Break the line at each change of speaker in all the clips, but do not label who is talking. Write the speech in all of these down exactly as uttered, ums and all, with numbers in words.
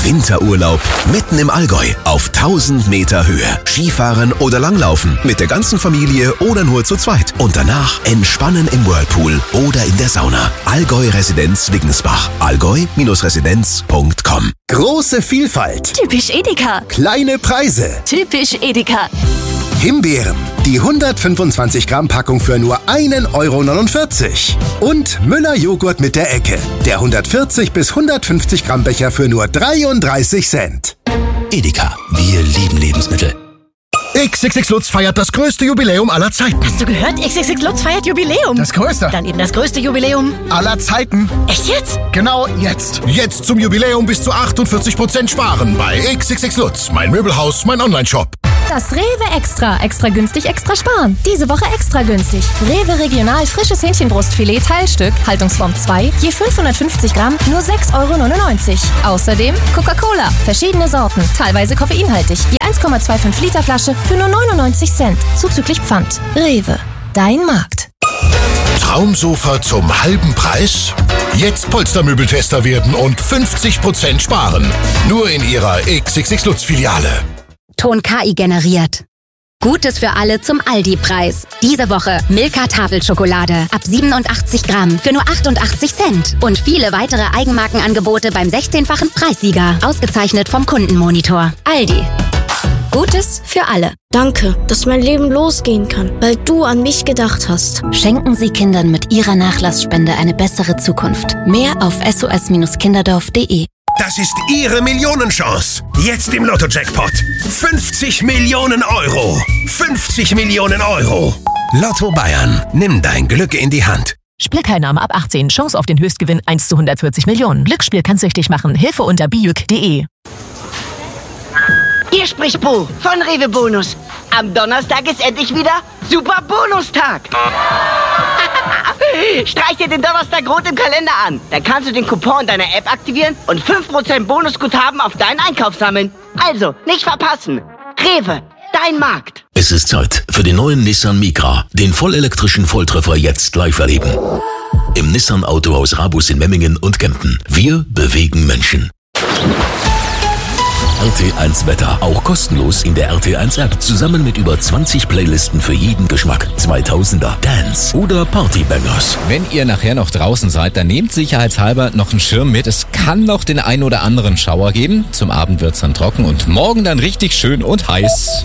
Winterurlaub mitten im Allgäu auf tausend Meter Höhe. Skifahren oder Langlaufen mit der ganzen Familie oder nur zu zweit. Und danach entspannen im Whirlpool oder in der Sauna. Allgäu Residenz Wiggensbach. allgäu Residenz punkt com.
Große Vielfalt.
Typisch Edeka.
Kleine Preise.
Typisch Edeka.
Himbeeren. Die hundertfünfundzwanzig Gramm Packung für nur ein Euro neunundvierzig. Und Müller Joghurt mit der Ecke. Der hundertvierzig bis hundertfünfzig Gramm Becher für nur dreiunddreißig Cent.
Edeka. Wir lieben Lebensmittel.
X X X Lutz feiert das größte Jubiläum aller Zeiten.
Hast du gehört? X X X Lutz feiert Jubiläum.
Das größte.
Dann eben das größte Jubiläum
aller Zeiten.
Echt jetzt?
Genau jetzt. Jetzt zum Jubiläum bis zu achtundvierzig Prozent sparen bei X X X Lutz. Mein Möbelhaus, mein Online-Shop.
Das Rewe Extra. Extra günstig, extra sparen. Diese Woche extra günstig. Rewe Regional frisches Hähnchenbrustfilet Teilstück, Haltungsform zwei, je fünfhundertfünfzig Gramm, nur sechs Euro neunundneunzig. Außerdem Coca-Cola, verschiedene Sorten, teilweise koffeinhaltig, je eins Komma fünfundzwanzig Liter Flasche für nur neunundneunzig Cent, zuzüglich Pfand. Rewe, dein Markt.
Traumsofa zum halben Preis? Jetzt Polstermöbeltester werden und fünfzig Prozent sparen. Nur in Ihrer X X X Lutz Filiale.
Ton K I generiert. Gutes für alle zum Aldi-Preis. Diese Woche Milka Tafelschokolade ab siebenundachtzig Gramm für nur achtundachtzig Cent. Und viele weitere Eigenmarkenangebote beim sechzehnfachen Preissieger. Ausgezeichnet vom Kundenmonitor. Aldi. Gutes für alle.
Danke, dass mein Leben losgehen kann, weil du an mich gedacht hast.
Schenken Sie Kindern mit Ihrer Nachlassspende eine bessere Zukunft. Mehr auf S O S Kinderdorf punkt de.
Das ist Ihre Millionenchance. Jetzt im Lotto-Jackpot. fünfzig Millionen Euro. fünfzig Millionen Euro.
Lotto Bayern. Nimm dein Glück in die Hand.
Spielteilnahme ab achtzehn. Chance auf den Höchstgewinn eins zu hundertvierzig Millionen. Glücksspiel kann süchtig machen. Hilfe unter bijuk punkt de.
Hier spricht Bo von Rewe Bonus. Am Donnerstag ist endlich wieder Super Bonustag. Streich dir den Donnerstag rot im Kalender an. Dann kannst du den Coupon deiner App aktivieren und fünf Prozent Bonusguthaben auf deinen Einkauf sammeln. Also, nicht verpassen. Rewe, dein Markt.
Es ist Zeit für den neuen Nissan Micra. Den vollelektrischen Volltreffer jetzt live erleben. Im Nissan Autohaus Rabus in Memmingen und Kempten. Wir bewegen Menschen. R T eins Wetter. Auch kostenlos in der R T eins App. Zusammen mit über zwanzig Playlisten für jeden Geschmack. zweitausender, Dance oder Partybangers.
Wenn ihr nachher noch draußen seid, dann nehmt sicherheitshalber noch einen Schirm mit. Es kann noch den ein oder anderen Schauer geben. Zum Abend wird's dann trocken und morgen dann richtig schön und heiß.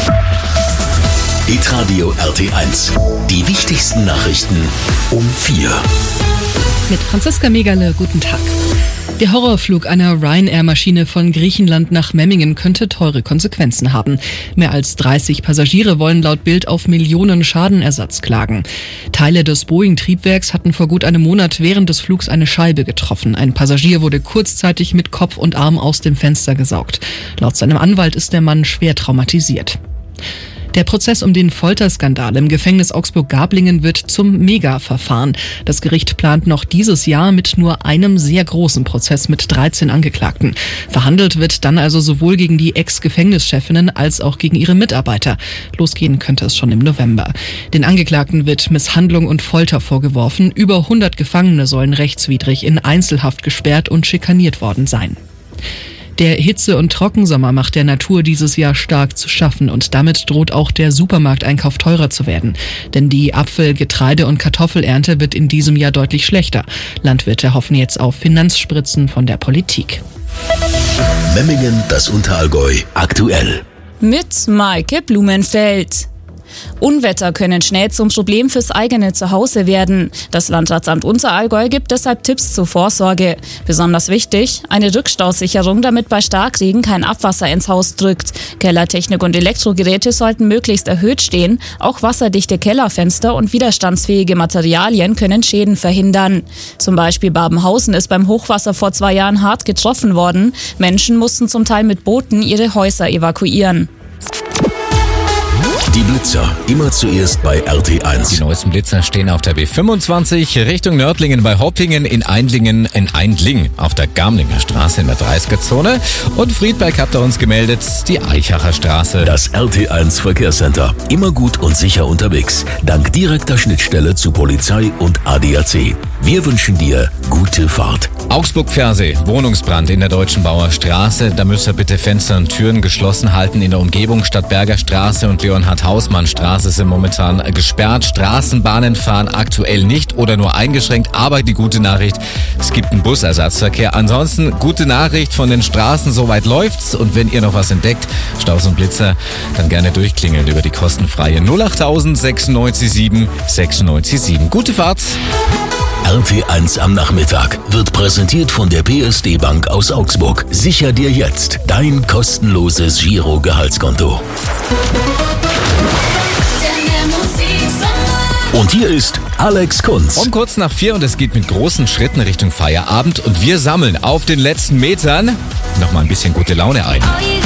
Hitradio R T eins. Die wichtigsten Nachrichten um vier.
Mit Franziska Megale, guten Tag. Der Horrorflug einer Ryanair-Maschine von Griechenland nach Memmingen könnte teure Konsequenzen haben. Mehr als dreißig Passagiere wollen laut Bild auf Millionen Schadenersatz klagen. Teile des Boeing-Triebwerks hatten vor gut einem Monat während des Flugs eine Scheibe getroffen. Ein Passagier wurde kurzzeitig mit Kopf und Arm aus dem Fenster gesaugt. Laut seinem Anwalt ist der Mann schwer traumatisiert. Der Prozess um den Folterskandal im Gefängnis Augsburg-Gablingen wird zum Mega-Verfahren. Das Gericht plant noch dieses Jahr mit nur einem sehr großen Prozess mit dreizehn Angeklagten. Verhandelt wird dann also sowohl gegen die Ex-Gefängnischefinnen als auch gegen ihre Mitarbeiter. Losgehen könnte es schon im November. Den Angeklagten wird Misshandlung und Folter vorgeworfen. Über hundert Gefangene sollen rechtswidrig in Einzelhaft gesperrt und schikaniert worden sein. Der Hitze- und Trockensommer macht der Natur dieses Jahr stark zu schaffen und damit droht auch der Supermarkteinkauf teurer zu werden. Denn die Apfel-, Getreide- und Kartoffelernte wird in diesem Jahr deutlich schlechter. Landwirte hoffen jetzt auf Finanzspritzen von der Politik.
Memmingen, das Unterallgäu, aktuell.
Mit Maike Blumenfeld. Unwetter können schnell zum Problem fürs eigene Zuhause werden. Das Landratsamt Unterallgäu gibt deshalb Tipps zur Vorsorge. Besonders wichtig, eine Rückstausicherung, damit bei Starkregen kein Abwasser ins Haus drückt. Kellertechnik und Elektrogeräte sollten möglichst erhöht stehen. Auch wasserdichte Kellerfenster und widerstandsfähige Materialien können Schäden verhindern. Zum Beispiel Babenhausen ist beim Hochwasser vor zwei Jahren hart getroffen worden. Menschen mussten zum Teil mit Booten ihre Häuser evakuieren.
Die Blitzer, immer zuerst bei R T eins.
Die neuesten Blitzer stehen auf der B fünfundzwanzig Richtung Nördlingen bei Hoppingen, in Eindlingen, in Eindling auf der Garmlinger Straße in der dreißiger-Zone. Und Friedberg habt ihr uns gemeldet, die Eichacher Straße.
Das R T eins Verkehrscenter. Immer gut und sicher unterwegs. Dank direkter Schnittstelle zu Polizei und A D A C. Wir wünschen dir gute Fahrt.
Augsburg-Pfersee, Wohnungsbrand in der Deutschen Bauer Straße. Da müsst ihr bitte Fenster und Türen geschlossen halten. In der Umgebung Stadtberger Straße und Leonhard-Hausmann-Straße sind momentan gesperrt. Straßenbahnen fahren aktuell nicht oder nur eingeschränkt. Aber die gute Nachricht, es gibt einen Busersatzverkehr. Ansonsten gute Nachricht von den Straßen, soweit läuft's. Und wenn ihr noch was entdeckt, Staus und Blitzer, dann gerne durchklingeln über die kostenfreie null acht tausend sechsundneunzig sieben sechsundneunzig sieben. Gute Fahrt!
R T eins am Nachmittag wird präsentiert von der P S D Bank aus Augsburg. Sicher dir jetzt dein kostenloses Giro-Gehaltskonto. Und hier ist Alex Kunz.
Um kurz nach vier und es geht mit großen Schritten Richtung Feierabend und wir sammeln auf den letzten Metern nochmal ein bisschen gute Laune ein.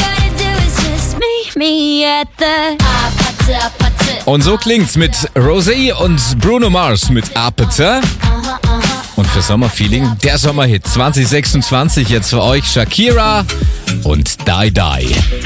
Und so klingt's mit Rosé und Bruno Mars mit Aperture. Und für Sommerfeeling, der Sommerhit zwanzig sechsundzwanzig jetzt für euch Shakira und Die Die.